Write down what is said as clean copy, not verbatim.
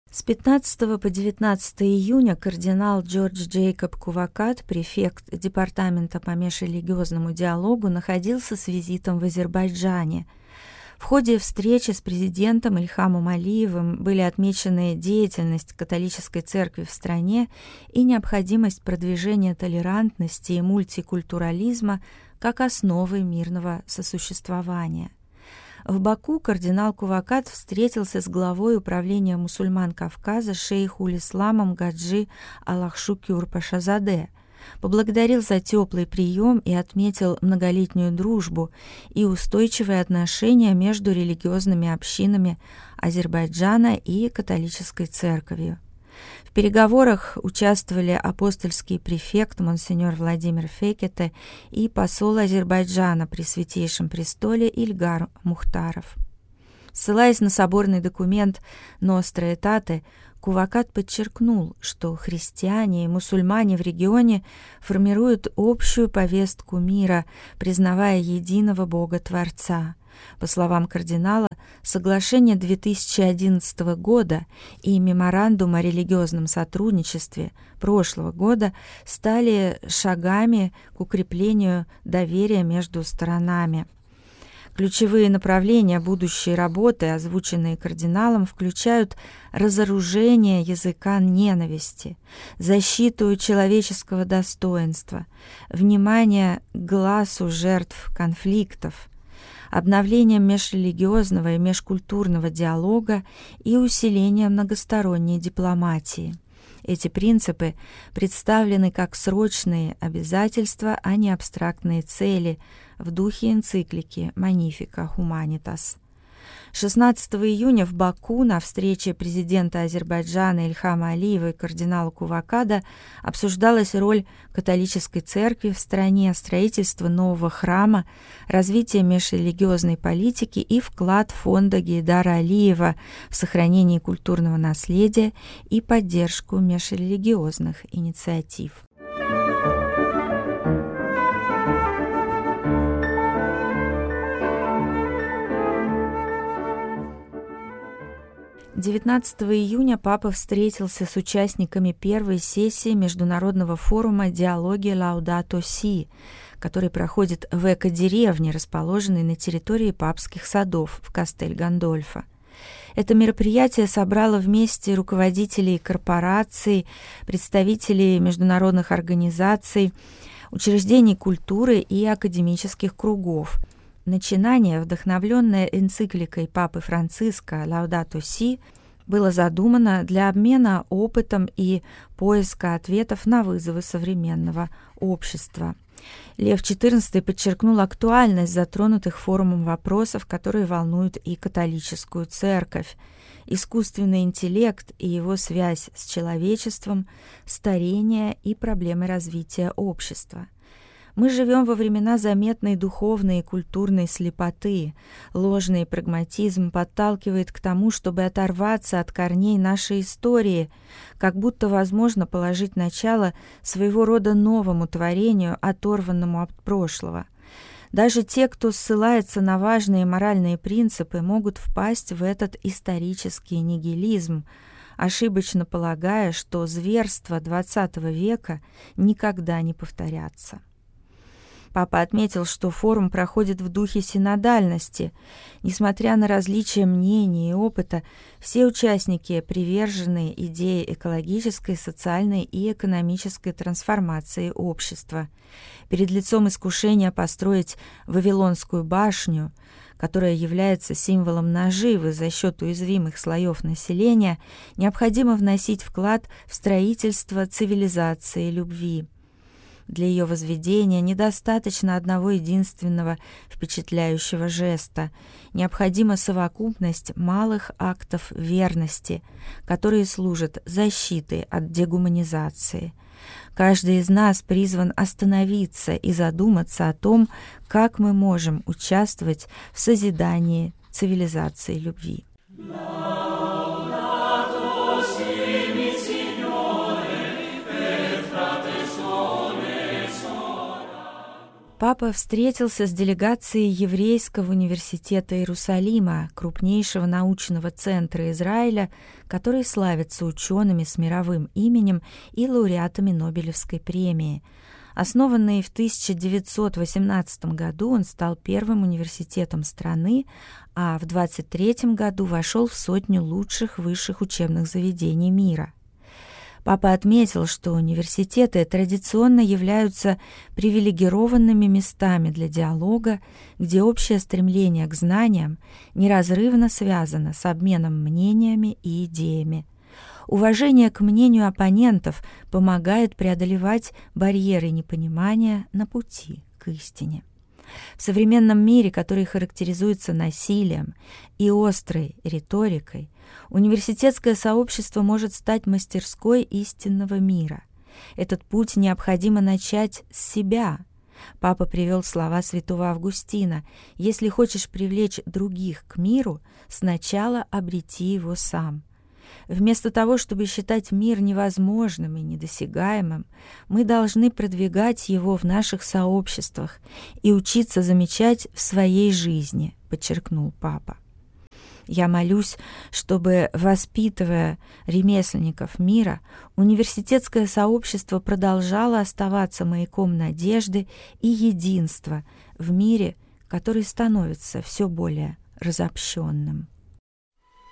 С 15 по 19 июня кардинал Джордж Джейкоб Кувакат, префект Департамента по межрелигиозному диалогу, находился с визитом в Азербайджане. В ходе встречи с президентом Ильхамом Алиевым были отмечены деятельность католической церкви в стране и необходимость продвижения толерантности и мультикультурализма как основы мирного сосуществования. В Баку кардинал Кувакат встретился с главой управления мусульман Кавказа шейхуль-исламом Гаджи Аллахшукюр Пашазаде, поблагодарил за теплый прием и отметил многолетнюю дружбу и устойчивые отношения между религиозными общинами Азербайджана и католической церковью. В переговорах участвовали апостольский префект монсеньор Владимир Фекете и посол Азербайджана при Святейшем престоле Ильгар Мухтаров. Ссылаясь на соборный документ «Ностра Этате», Кувакат подчеркнул, что христиане и мусульмане в регионе формируют общую повестку мира, признавая единого Бога-Творца. По словам кардинала, соглашение 2011 года и меморандум о религиозном сотрудничестве прошлого года стали шагами к укреплению доверия между сторонами. Ключевые направления будущей работы, озвученные кардиналом, включают разоружение языка ненависти, защиту человеческого достоинства, внимание к глазу жертв конфликтов, обновление межрелигиозного и межкультурного диалога и усиление многосторонней дипломатии. Эти принципы представлены как срочные обязательства, а не абстрактные цели в духе энциклики «Magnificat Humanitas». 16 июня в Баку на встрече президента Азербайджана Ильхама Алиева и кардинала Кувакада обсуждалась роль католической церкви в стране, строительство нового храма, развитие межрелигиозной политики и вклад фонда Гейдара Алиева в сохранение культурного наследия и поддержку межрелигиозных инициатив. 19 июня папа встретился с участниками первой сессии Международного форума «Диалоги Лаудато Си», который проходит в эко-деревне, расположенной на территории папских садов в Кастель-Гандольфо. Это мероприятие собрало вместе руководителей корпораций, представителей международных организаций, учреждений культуры и академических кругов. Начинание, вдохновленное энцикликой Папы Франциска «Лаудато Си», было задумано для обмена опытом и поиска ответов на вызовы современного общества. Лев XIV подчеркнул актуальность затронутых форумом вопросов, которые волнуют и католическую церковь: искусственный интеллект и его связь с человечеством, старение и проблемы развития общества. Мы живем во времена заметной духовной и культурной слепоты. Ложный прагматизм подталкивает к тому, чтобы оторваться от корней нашей истории, как будто возможно положить начало своего рода новому творению, оторванному от прошлого. Даже те, кто ссылается на важные моральные принципы, могут впасть в этот исторический нигилизм, ошибочно полагая, что зверства XX века никогда не повторятся. Папа отметил, что форум проходит в духе синодальности. Несмотря на различия мнений и опыта, все участники привержены идее экологической, социальной и экономической трансформации общества. Перед лицом искушения построить Вавилонскую башню, которая является символом наживы за счет уязвимых слоев населения, необходимо вносить вклад в строительство цивилизации любви. Для ее возведения недостаточно одного единственного впечатляющего жеста. Необходима совокупность малых актов верности, которые служат защитой от дегуманизации. Каждый из нас призван остановиться и задуматься о том, как мы можем участвовать в созидании цивилизации любви. Папа встретился с делегацией Еврейского университета Иерусалима, крупнейшего научного центра Израиля, который славится учеными с мировым именем и лауреатами Нобелевской премии. Основанный в 1918 году, он стал первым университетом страны, а в 1923 году вошел в 100 лучших высших учебных заведений мира. Папа отметил, что университеты традиционно являются привилегированными местами для диалога, где общее стремление к знаниям неразрывно связано с обменом мнениями и идеями. Уважение к мнению оппонентов помогает преодолевать барьеры непонимания на пути к истине. В современном мире, который характеризуется насилием и острой риторикой, университетское сообщество может стать мастерской истинного мира. Этот путь необходимо начать с себя. Папа привел слова святого Августина: «Если хочешь привлечь других к миру, сначала обрети его сам». Вместо того, чтобы считать мир невозможным и недосягаемым, мы должны продвигать его в наших сообществах и учиться замечать в своей жизни, подчеркнул папа. Я молюсь, чтобы, воспитывая ремесленников мира, университетское сообщество продолжало оставаться маяком надежды и единства в мире, который становится все более разобщенным.